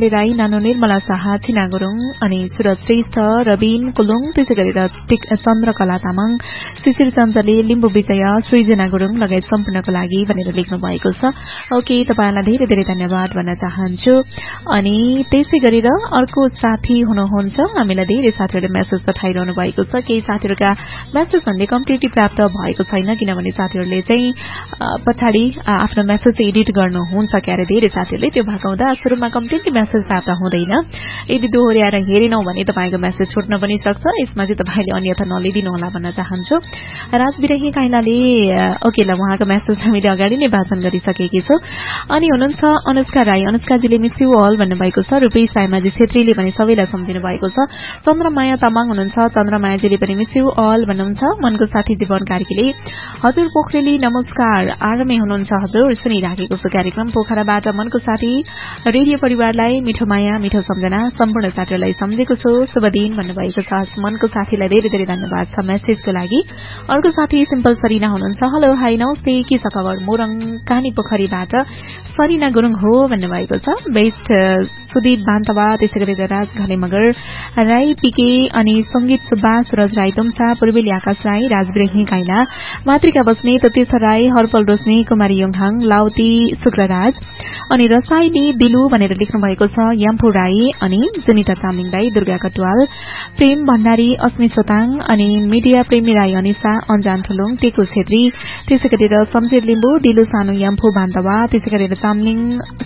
काफ्ले राई, नानो निर्मला शाह, छिना गुरुङ अनि सुरज श्रेष्ठ, रबिन कुलुङ, त्यसै गरेर चन्द्रकला तामाङ, शिशिर चञ्चले, लिम्बु विजय, सृजना गुरुङ लगायत सम्पूर्णको लागि भनेर लेख्नु भएको छ। ओके, तपाईलाई धेरै धेरै धन्यवाद भन्न चाहन्छु। अनि त्यसै गरेर अर्को साथी हुनुहुन्छ, हामीलाई धेरै साथीहरूले मेसेज पठाइरहनु भएको छ। केही साथीहरूका मेसेज भन्ने कम्प्लिटली प्राप्त भएको छैन, किनभने साथीहरूले चाहिँ पछाडि आफ्नो मेसेज एडिट गर्नुहुन्छ क्यारे धेरै साथीहरूले, त्यो भएको हुँदा सुरुमा कम्प्लिटली मेसेज प्राप्त हुँदैन। यदि दोहोर्याएर हेरेनौ भने तपाईको मेसेज छुट्न पनि सक्छ, यसमा चाहिँ तपाईले अन्यथा नलिदिनु होला भन्न चाहन्छु। राजबिरही काइलाले ओके ल, उहाँको मेसेज हामीले अगाडि नै वाचन गरिसकेकी छौं। अनि हुनुहुन्छ Anushka Rai, अनुष्काजीले miss you all भन्नुभएको छ। रुपेश साइमाजी छेत्रीले पनि सबैलाई सम्झिनु भएको छ। चन्द्रमाया तामाङ हुनुहुन्छ, चन्द्रमायाजीले पनि मिस यु अल भन्नुहुन्छ। मनको साथी जीवन कार्कीले हजुर पोखरेली नमस्कार, आरामै हुनुहुन्छ हजुर, सुनिराखेको छु कार्यक्रम पोखराबाट। मनको साथी रेडियो परिवारलाई मिठो माया मिठो सम्झना, सम्पूर्ण साथीहरूलाई सम्झेको छु, शुभ दिन भन्नुभएको छ। मनको साथीलाई धेरै धेरै धन्यवाद छ मेसेजको लागि। अर्को साथी सिम्पल सरिना हुनुहुन्छ। हेलो हाई नमस्ते, के छ खबर? मोरङ कानी पोखरीबाट सरिना गुरुङ हो भन्नुभएको छ। बेस्ट सुदीप बान्तवा, त्यसै गरेर राज घले मगर राई पीके अनि संगीत सुब्बा, सुरज राई तुमसा, पूर्वेली आकाश राई, राजबिरही काइला, मातृका बस्ने, ततेश राई, हरपल रोशनी, कुमारी योङहाङ, लाउती शुक्रराज अनि रसाइली दिलु भनेर लेख्नु भएको छ। याम्फू राई अनि जुनिता चामलिङ राई, दुर्गा कटवाल, प्रेम भण्डारी, अस्मी सोताङ अनि मिडिया प्रेमी राई अनिसा, अन्जान थुलुङ, टेकु छेत्री, त्यसै गरेर शमशेर लिम्बू, दिलु सानु, याम्फू बान्तवा, त्यसै गरेर चामलिङ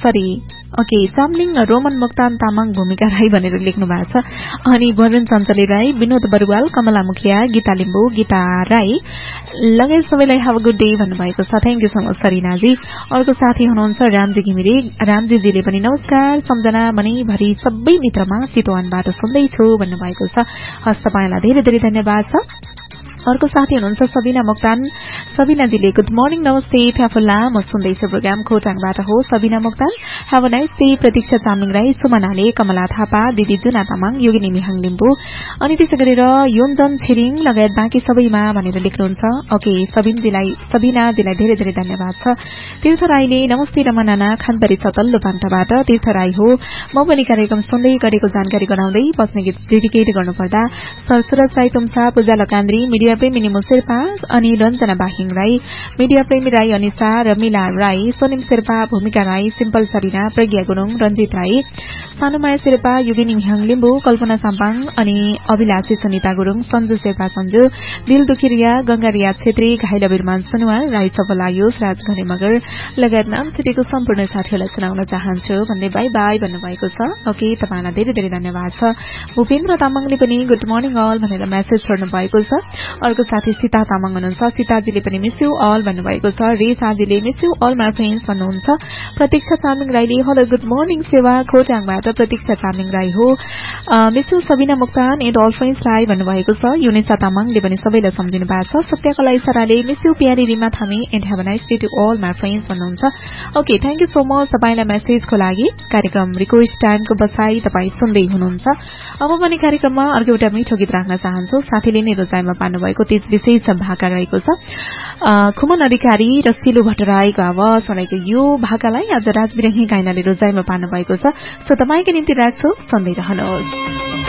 रोमन मोक्तान तामाङ, भूमिका राई भनेर लेख्नु भएको छ। अनि वरुण चञ्चले राई, विनोद बरुवाल, कमला मुखिया, गीता लिम्बू, गीता राई लगायत सबैलाई हेभ अ गुड डे भन्नुभएको छ। Thank you so much सरिनाजी। अर्को साथी हुनुहुन्छ रामजी घिमिरे, रामजीजीले पनि नमस्कार, सम्झना मनैभरि सबै मित्रमा चितवनबाट सुन्दैछु भन्नुभएको छ। हस्, तपाईलाई धेरै धेरै धन्यवाद छ। अर्को साथी हुनुहुन्छ सबिना मोक्तान, सबिनाजीले गुड मर्निङ नमस्ते फ्याफुल्ला, म सुन्दैछु प्रोग्राम खोटाङबाट हो Sabina Moktan, have a nice day. प्रतीक्षा चामलिङ राई, सुमनाले, कमला थापा, दिदी जुना तामाङ, योगिनी मिहाङ लिम्बू अनि त्यसै गरेर योमजन छिरिङ लगायत बाँकी सबैमा भनेर लेख्नुहुन्छ। ओके, सबिनाजीलाई धेरै धेरै धन्यवाद छ। तीर्थ राईले नमस्ते रमा नाना, खानपरी सतल्लो पान्टाबाट तीर्थ राई हो, म पनि कार्यक्रम सुन्दै गरेको जानकारी गराउँदै बस्ने गीत डेडिकेट गर्नुपर्दा सर सुरज राई तुमसा, पूजा लकान्द्री, मिडिया प्रेमी निमु शेर्पा अनि रञ्जना बाहिङ राई, मिडिया प्रेमी राई अनिसा, रमिला राई, सोनिम शेर्पा, भूमिका राई, सिम्पल सरिना, प्रज्ञा गुरुङ, रञ्जित राई, सानुमाया शेर्पा, योगिनी मिहाङ लिम्बू, कल्पना साम्पाङ अनि अभिलाषी सुनिता गुरुङ, सञ्जु शेर्पा सञ्जु, दिल दुखिरिया, गंगारिया छेत्री, घाइला बिरमान सुनुवार, राई सफल आयुष, राज घरे मगर लगायत नाम सिटीको सम्पूर्ण साथीहरूलाई सुनाउन चाहन्छु भन्दै बाई बाई भन्नुभएको छ। ओके, तपाईलाई धेरै धेरै धन्यवाद छ। भूपेन्द्र तामाङले पनि गुड मर्निङ अल भनेर मेसेज छोड्नु भएको छ। अर्को साथी सीता तामाङ हुनुहुन्छ, सीताजीले पनि मिस यु अल भन्नुभएको छ। रेसाजीले miss you all my friends भन्नुहुन्छ। प्रतीक्षा चामलिङ राईले हेलो गुड मर्निङ सेवा खोटाङबाट प्रतीक्षा चामलिङ राई हो, miss you Sabina Moktan and all फ्रेन्ड्सलाई भन्नुभएको छ। युनिसा तामाङले पनि सबैलाई सम्झिनु भएको छ। सत्यकला इसाराले मिस यु प्यारी रिमा थामी and have a nice day to all my friends भन्नुहुन्छ। Okay, thank you so much तपाईलाई मेसेजको लागि। कार्यक्रम रिक्वेस्ट टाइमको बसाई तपाईँ सुन्दै हुनुहुन्छ। अब पनि कार्यक्रममा अर्को एउटा मिठो गीत राख्न चाहन्छु। साथीले नै रोजाइमा पार्नुभएको त्यस विशेष भाका रहेको छ। खुमन अधिकारी र सिलु भट्टराईको आवाज रहेको यो भाकालाई आज राजबिरही गाइनाले रोजाइमा पार्नुभएको छ। सो तपाईको निम्ति राख्छु, सुन्दै रहनुहोस्।